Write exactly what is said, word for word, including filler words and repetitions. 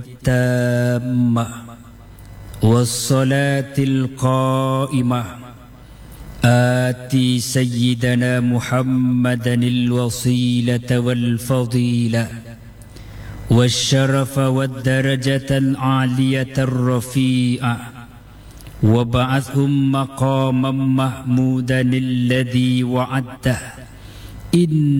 التامة والصلاة القائمة آتي سيدنا محمدا الوصيلة والفضيلة والشرف والدرجة العالية الرفيعة وابعثهم مقاما محمودا الذي وعدته إن